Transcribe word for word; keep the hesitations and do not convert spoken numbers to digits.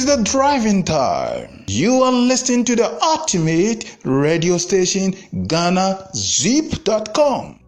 is the driving time. You are listening to the ultimate radio station, Ghana Zip dot com.